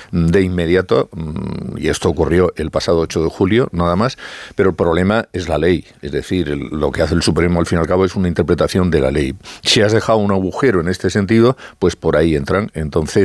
de inmediato, y esto ocurrió el pasado 8 de julio, nada más, pero el problema es la ley. Es decir, lo que hace el Supremo al fin y al cabo es una interpretación de la ley. Si has dejado un agujero en este sentido, pues por ahí entran. Entonces,